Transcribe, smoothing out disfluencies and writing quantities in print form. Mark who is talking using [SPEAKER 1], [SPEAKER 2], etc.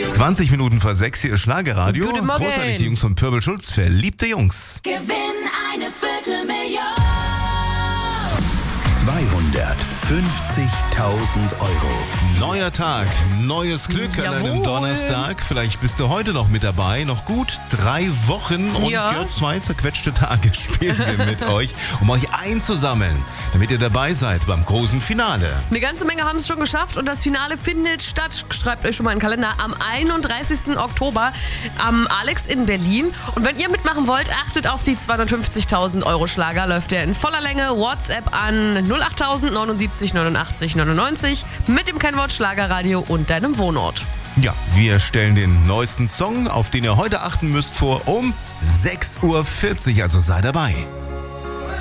[SPEAKER 1] 20 Minuten vor 6 hier ist Schlagerradio.
[SPEAKER 2] Guten Morgen.
[SPEAKER 1] Großartig, die Jungs von Pöbel Schulz, verliebte Jungs.
[SPEAKER 3] Gewinn eine Viertelmillion.
[SPEAKER 4] 250.000 Euro.
[SPEAKER 1] Neuer Tag, neues Glück an einem
[SPEAKER 2] Jawohl.
[SPEAKER 1] Donnerstag. Vielleicht bist du heute noch mit dabei. Noch gut 3 Wochen und
[SPEAKER 2] Ja.
[SPEAKER 1] 2 zerquetschte Tage spielen wir mit euch, um euch einzusammeln, damit ihr dabei seid beim großen Finale.
[SPEAKER 2] Eine ganze Menge haben es schon geschafft und das Finale findet statt. Schreibt euch schon mal in den Kalender am 31. Oktober am Alex in Berlin. Und wenn ihr mitmachen wollt, achtet auf die 250.000 Euro Schlager. Läuft der in voller Länge. WhatsApp an 08000 79 89 99 mit dem Kennwort Schlagerradio und deinem Wohnort.
[SPEAKER 1] Ja, wir stellen den neuesten Song, auf den ihr heute achten müsst, vor um 6:40 Uhr. Also sei dabei.